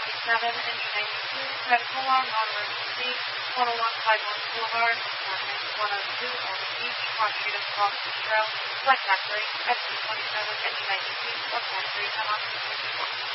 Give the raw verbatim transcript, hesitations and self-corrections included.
twenty-seven, engine ninety-two, medical alarm, non-emergency, one oh one Clyde North Boulevard, apartment one oh two, Ormond Beach, Cross Street of Boston Trail, Black Factory, S C twenty-seven, engine ninety-two, Black Factory, come on.